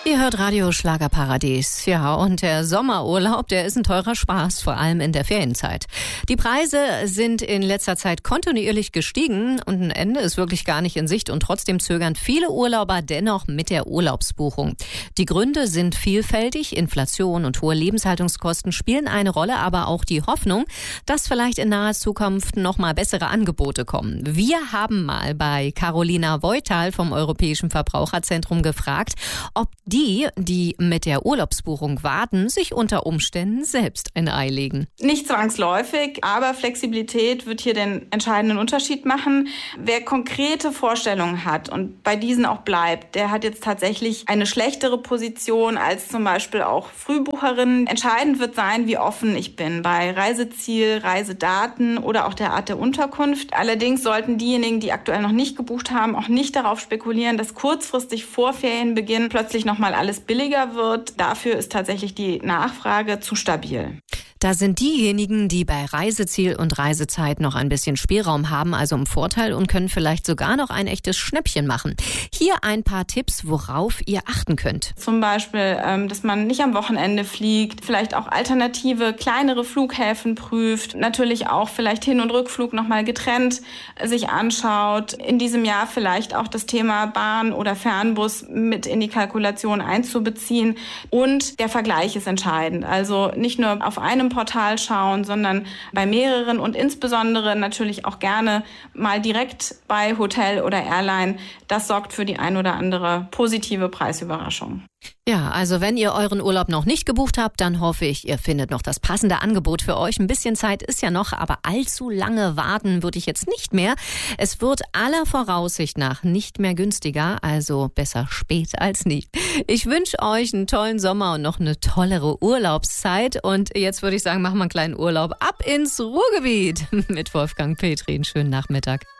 Ihr hört Radio Schlagerparadies. Ja, und der Sommerurlaub, der ist ein teurer Spaß, vor allem in der Ferienzeit. Die Preise sind in letzter Zeit kontinuierlich gestiegen und ein Ende ist wirklich gar nicht in Sicht und trotzdem zögern viele Urlauber dennoch mit der Urlaubsbuchung. Die Gründe sind vielfältig. Inflation und hohe Lebenshaltungskosten spielen eine Rolle, aber auch die Hoffnung, dass vielleicht in naher Zukunft noch mal bessere Angebote kommen. Wir haben mal bei Carolina Voital vom Europäischen Verbraucherzentrum gefragt, ob die mit der Urlaubsbuchung warten, sich unter Umständen selbst ein Ei legen. Nicht zwangsläufig, aber Flexibilität wird hier den entscheidenden Unterschied machen. Wer konkrete Vorstellungen hat und bei diesen auch bleibt, der hat jetzt tatsächlich eine schlechtere Position als zum Beispiel auch Frühbucherinnen. Entscheidend wird sein, wie offen ich bin bei Reiseziel, Reisedaten oder auch der Art der Unterkunft. Allerdings sollten diejenigen, die aktuell noch nicht gebucht haben, auch nicht darauf spekulieren, dass kurzfristig vor Ferienbeginn plötzlich nochmal alles billiger wird. Dafür ist tatsächlich die Nachfrage zu stabil. Da sind diejenigen, die bei Reiseziel und Reisezeit noch ein bisschen Spielraum haben, also im Vorteil und können vielleicht sogar noch ein echtes Schnäppchen machen. Hier ein paar Tipps, worauf ihr achten könnt. Zum Beispiel, dass man nicht am Wochenende fliegt, vielleicht auch alternative, kleinere Flughäfen prüft, natürlich auch vielleicht Hin- und Rückflug nochmal getrennt sich anschaut. In diesem Jahr vielleicht auch das Thema Bahn oder Fernbus mit in die Kalkulation einzubeziehen. Und der Vergleich ist entscheidend. Also nicht nur auf einem Portal schauen, sondern bei mehreren und insbesondere natürlich auch gerne mal direkt bei Hotel oder Airline. Das sorgt für die ein oder andere positive Preisüberraschung. Ja, also wenn ihr euren Urlaub noch nicht gebucht habt, dann hoffe ich, ihr findet noch das passende Angebot für euch. Ein bisschen Zeit ist ja noch, aber allzu lange warten würde ich jetzt nicht mehr. Es wird aller Voraussicht nach nicht mehr günstiger, also besser spät als nie. Ich wünsche euch einen tollen Sommer und noch eine tollere Urlaubszeit. Und jetzt würde ich sagen, machen wir einen kleinen Urlaub ab ins Ruhrgebiet mit Wolfgang Petri. Einen schönen Nachmittag.